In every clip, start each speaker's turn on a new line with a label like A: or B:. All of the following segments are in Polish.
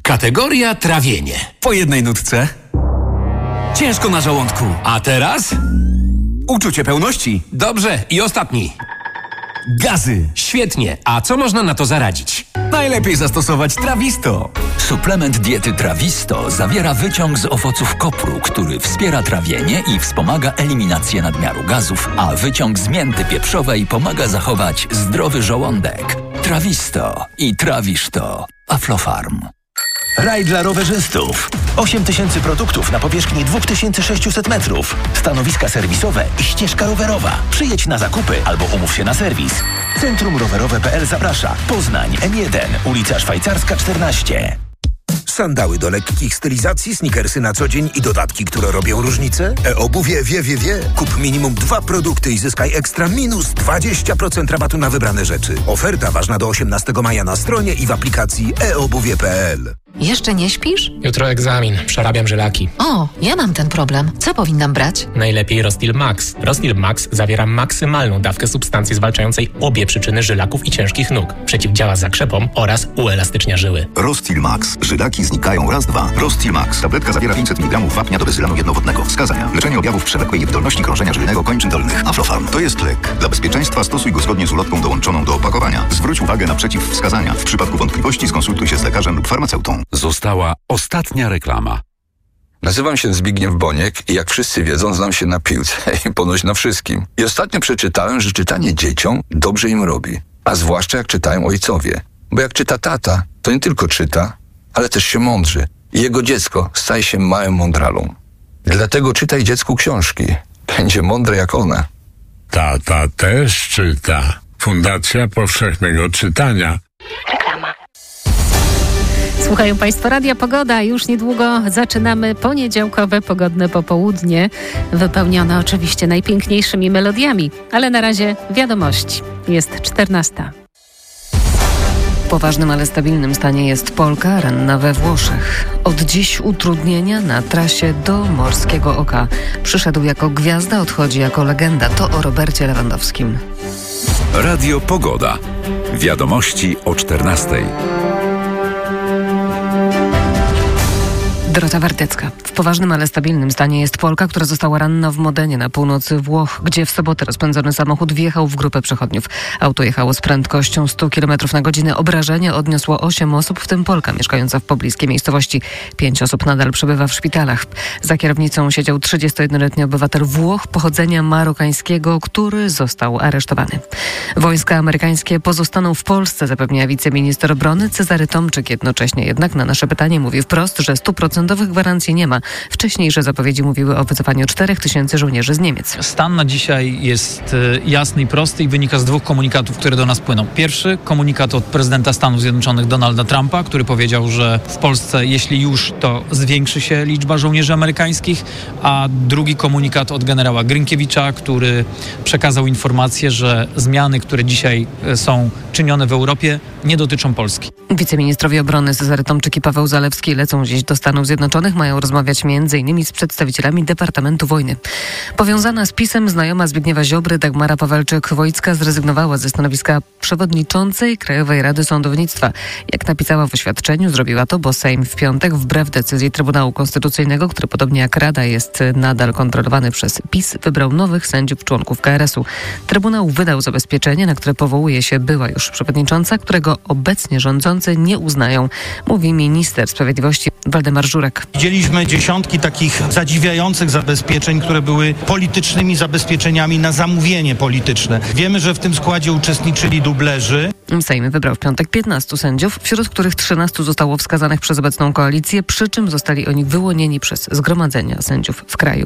A: Kategoria trawienie.
B: Po jednej nutce. Ciężko na żołądku.
A: A teraz?
B: Uczucie pełności.
A: Dobrze, i ostatni.
B: Gazy.
A: Świetnie. A co można na to zaradzić?
B: Najlepiej zastosować Trawisto.
C: Suplement diety Trawisto zawiera wyciąg z owoców kopru, który wspiera trawienie i wspomaga eliminację nadmiaru gazów, a wyciąg z mięty pieprzowej pomaga zachować zdrowy żołądek. Trawisto i trawisz to. Aflofarm.
D: Raj dla rowerzystów. 8000 produktów na powierzchni 2600 metrów. Stanowiska serwisowe i ścieżka rowerowa. Przyjedź na zakupy albo umów się na serwis. Centrum Rowerowe.pl zaprasza. Poznań, M1, ulica Szwajcarska 14.
E: Sandały do lekkich stylizacji, sneakersy na co dzień i dodatki, które robią różnicę? E-obuwie wie. Kup minimum 2 produkty i zyskaj ekstra minus 20% rabatu na wybrane rzeczy. Oferta ważna do 18 maja na stronie i w aplikacji eobuwie.pl.
F: Jeszcze nie śpisz?
G: Jutro egzamin. Przerabiam żylaki.
F: O, ja mam ten problem. Co powinnam brać?
G: Najlepiej Rostil Max. Rostil Max zawiera maksymalną dawkę substancji zwalczającej obie przyczyny żylaków i ciężkich nóg. Przeciwdziała zakrzepom oraz uelastycznia żyły.
H: Rostil Max. Żylaki znikają raz, dwa. Rostil Max. Tabletka zawiera 500 mg wapnia do bezylanu jednowodnego. Wskazania. Leczenie objawów przewlekłej niewydolności krążenia żylnego kończyn dolnych. Aflofarm. To jest lek. Dla bezpieczeństwa stosuj go zgodnie z ulotką dołączoną do opakowania. Zwróć uwagę na przeciwwskazania. W przypadku wątpliwości skonsultuj się z lekarzem lub farmaceutą.
I: Została ostatnia reklama.
J: Nazywam się Zbigniew Boniek i jak wszyscy wiedzą, znam się na piłce i ponoć na wszystkim. I ostatnio przeczytałem, że czytanie dzieciom dobrze im robi. A zwłaszcza jak czytają ojcowie. Bo jak czyta tata, to nie tylko czyta, ale też się mądrzy. I jego dziecko staje się małym mądralą. Dlatego czytaj dziecku książki. Będzie mądre jak one.
K: Tata też czyta. Fundacja Powszechnego Czytania.
L: Reklama. Słuchają Państwo Radia Pogoda. Już niedługo zaczynamy poniedziałkowe pogodne popołudnie, wypełnione oczywiście najpiękniejszymi melodiami. Ale na razie wiadomości. Jest 14. W poważnym, ale stabilnym stanie jest Polka ranna we Włoszech. Od dziś utrudnienia na trasie do Morskiego Oka. Przyszedł jako gwiazda, odchodzi jako legenda. To o Robercie Lewandowskim.
I: Radio Pogoda. Wiadomości o 14:00.
L: Dorota Wartecka. W poważnym, ale stabilnym stanie jest Polka, która została ranna w Modenie na północy Włoch, gdzie w sobotę rozpędzony samochód wjechał w grupę przechodniów. Auto jechało z prędkością 100 km na godzinę. Obrażenie odniosło 8 osób, w tym Polka mieszkająca w pobliskiej miejscowości. 5 osób nadal przebywa w szpitalach. Za kierownicą siedział 31-letni obywatel Włoch pochodzenia marokańskiego, który został aresztowany. Wojska amerykańskie pozostaną w Polsce, zapewnia wiceminister obrony Cezary Tomczyk. Jednocześnie jednak na nasze pytanie mówi wprost, że 100% gwarancji nie ma. Wcześniejsze zapowiedzi mówiły o wycofaniu 4000 żołnierzy z Niemiec.
M: Stan na dzisiaj jest jasny i prosty i wynika z 2 komunikatów, które do nas płyną. Pierwszy komunikat od prezydenta Stanów Zjednoczonych Donalda Trumpa, który powiedział, że w Polsce, jeśli już, to zwiększy się liczba żołnierzy amerykańskich, a drugi komunikat od generała Grynkiewicza, który przekazał informację, że zmiany, które dzisiaj są czynione w Europie, nie dotyczą Polski.
L: Wiceministrowie obrony Cezary Tomczyk i Paweł Zalewski lecą dziś do Stanów Zjednoczonych. Mają rozmawiać m.in. z przedstawicielami Departamentu Wojny. Powiązana z PiS-em znajoma Zbigniewa Ziobry Dagmara Pawelczyk-Wojcka zrezygnowała ze stanowiska przewodniczącej Krajowej Rady Sądownictwa. Jak napisała w oświadczeniu, zrobiła to, bo Sejm w piątek, wbrew decyzji Trybunału Konstytucyjnego, który podobnie jak Rada jest nadal kontrolowany przez PiS, wybrał nowych sędziów członków KRS-u. Trybunał wydał zabezpieczenie, na które powołuje się była już przewodnicząca, którego obecnie rządzący nie uznają, mówi minister sprawiedliwości Waldemar Żurek.
N: Widzieliśmy dziesiątki takich zadziwiających zabezpieczeń, które były politycznymi zabezpieczeniami na zamówienie polityczne. Wiemy, że w tym składzie uczestniczyli dublerzy.
L: Sejm wybrał w piątek 15 sędziów, wśród których 13 zostało wskazanych przez obecną koalicję, przy czym zostali oni wyłonieni przez zgromadzenia sędziów w kraju.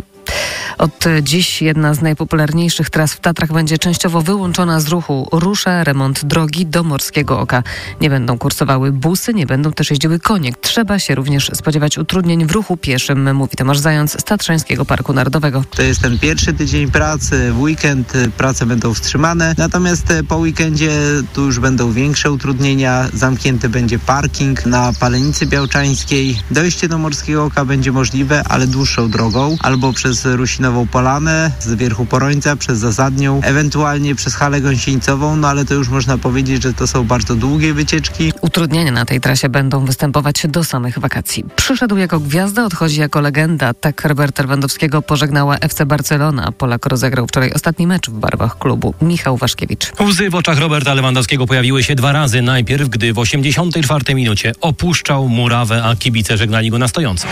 L: Od dziś jedna z najpopularniejszych tras w Tatrach będzie częściowo wyłączona z ruchu. Rusza remont drogi do Morskiego Oka. Nie będą kursowały busy, nie będą też jeździły konie. Trzeba się również spodziewać utrudnień w ruchu pieszym, mówi Tomasz Zając z Tatrzańskiego Parku Narodowego.
O: To jest ten pierwszy tydzień pracy, w weekend prace będą wstrzymane, natomiast po weekendzie tu już będą większe utrudnienia. Zamknięty będzie parking na Palenicy Białczańskiej. Dojście do Morskiego Oka będzie możliwe, ale dłuższą drogą, albo przez przez Rusinową Polanę, z Wierchu Porońca, przez Zasadnią, ewentualnie przez Halę Gąsienicową, no ale to już można powiedzieć, że to są bardzo długie wycieczki.
L: Utrudnienia na tej trasie będą występować do samych wakacji. Przyszedł jako gwiazda, odchodzi jako legenda. Tak Roberta Lewandowskiego pożegnała FC Barcelona. Polak rozegrał wczoraj ostatni mecz w barwach klubu. Michał Waszkiewicz.
P: Łzy w oczach Roberta Lewandowskiego pojawiły się 2 razy. Najpierw, gdy w 84 minucie opuszczał murawę, a kibice żegnali go na stojąco.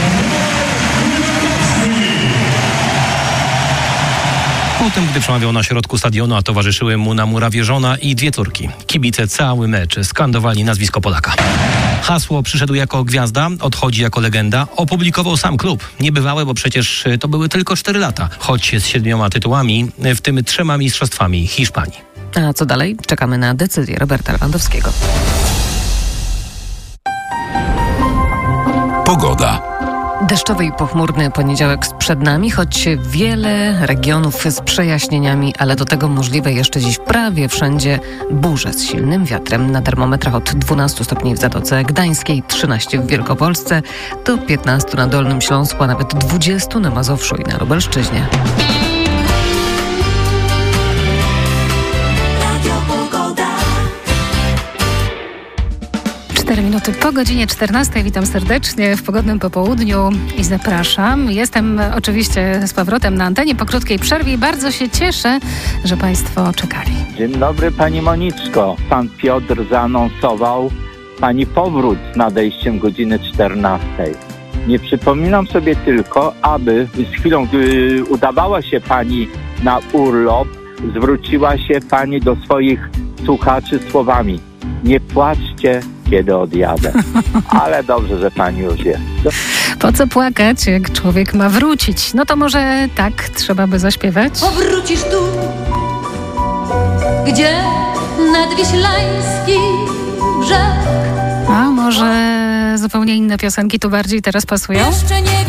P: Potem, gdy przemawiał na środku stadionu, a towarzyszyły mu na murawie żona i 2 córki. Kibice cały mecz skandowali nazwisko Polaka. Hasło "przyszedł jako gwiazda, odchodzi jako legenda" opublikował sam klub. Niebywałe, bo przecież to były tylko 4 lata, choć z 7 tytułami, w tym 3 mistrzostwami Hiszpanii.
L: A co dalej? Czekamy na decyzję Roberta Lewandowskiego.
I: Pogoda.
L: Deszczowy i pochmurny poniedziałek przed nami, choć wiele regionów z przejaśnieniami, ale do tego możliwe jeszcze dziś prawie wszędzie burze z silnym wiatrem. Na termometrach od 12 stopni w Zatoce Gdańskiej, 13 w Wielkopolsce, do 15 na Dolnym Śląsku, a nawet 20 na Mazowszu i na Lubelszczyźnie.
Q: 4 minuty po godzinie 14. Witam serdecznie w pogodnym popołudniu i zapraszam. Jestem oczywiście z powrotem na antenie po krótkiej przerwie i bardzo się cieszę, że Państwo czekali.
R: Dzień dobry Pani Moniczko. Pan Piotr zaanonsował Pani powrót z nadejściem godziny 14. Nie przypominam sobie tylko, aby z chwilą, gdy udawała się Pani na urlop, zwróciła się Pani do swoich słuchaczy słowami: nie płaczcie, kiedy odjadę. Ale dobrze, że Pani już jest.
Q: Po co płakać, jak człowiek ma wrócić? No to może tak trzeba by zaśpiewać?
S: Powrócisz tu, gdzie nadwiślański brzeg.
Q: A może zupełnie inne piosenki tu bardziej teraz pasują?
S: Jeszcze nie